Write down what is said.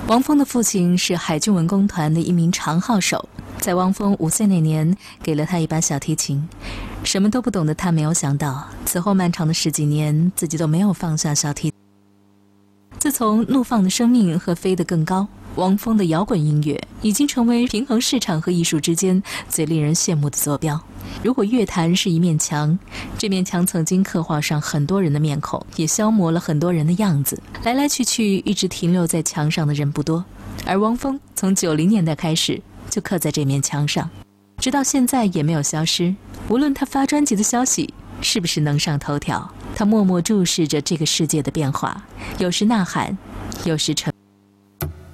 汪峰的父亲是海军文工团的一名长号手，在汪峰5岁那年给了他一把小提琴。什么都不懂的他没有想到，此后漫长的10几年，自己都没有放下小提琴。自从《怒放的生命》和《飞得更高》，汪峰的摇滚音乐已经成为平衡市场和艺术之间最令人羡慕的坐标。如果乐坛是一面墙，这面墙曾经刻画上很多人的面孔，也消磨了很多人的样子。来来去去，一直停留在墙上的人不多，而汪峰从90年代开始就刻在这面墙上，直到现在也没有消失。无论他发专辑的消息是不是能上头条，他默默注视着这个世界的变化，有时呐喊，有时沉。